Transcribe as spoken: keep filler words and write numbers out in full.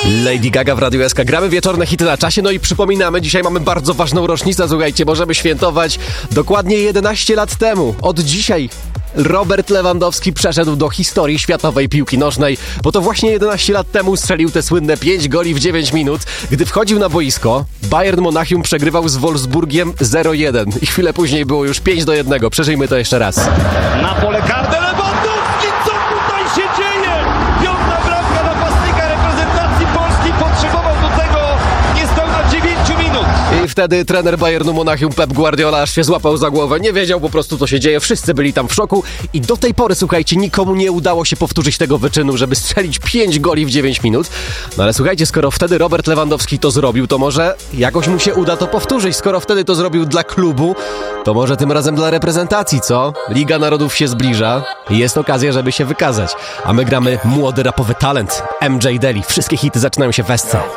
Lady Gaga w Radiu S K. Gramy wieczorne hity na czasie, no i przypominamy, dzisiaj mamy bardzo ważną rocznicę, słuchajcie, możemy świętować dokładnie jedenaście lat temu. Od dzisiaj Robert Lewandowski przeszedł do historii światowej piłki nożnej, bo to właśnie jedenaście lat temu strzelił te słynne pięć goli w dziewięć minut. Gdy wchodził na boisko, Bayern Monachium przegrywał z Wolfsburgiem zero jeden i chwilę później było już pięć do jednego. Przeżyjmy to jeszcze raz. Na pole karne Lewandowski, co tutaj się dzieje? Piąta bramka napastnika reprezentacji Polski, potrzebował do tego niespełna dziewięć minut. I wtedy trener Bayernu Monachium Pep Guardiola aż się złapał za głowę, nie wiedział po prostu co się dzieje, wszyscy byli tam w szoku i do tej pory, słuchajcie, nikomu nie udało się powtórzyć tego wyczynu, żeby strzelić pięć goli w dziewięć minut. No ale słuchajcie, skoro wtedy Robert Lewandowski to zrobił, to może jakoś mu się uda to powtórzyć. Skoro wtedy to zrobił dla klubu, to może tym razem dla reprezentacji, co? Liga Narodów się zbliża i jest okazja, żeby się wykazać. A my gramy młody rapowy talent M J Deli. Wszystkie hity zaczynają się w S C.